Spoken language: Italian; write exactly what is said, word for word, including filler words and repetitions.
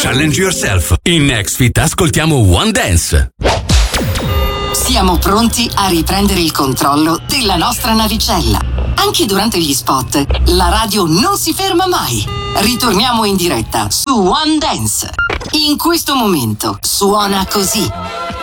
Challenge yourself. In Nextfit ascoltiamo One Dance. Siamo pronti a riprendere il controllo della nostra navicella. Anche durante gli spot, la radio non si ferma mai. Ritorniamo in diretta su One Dance. In questo momento suona così.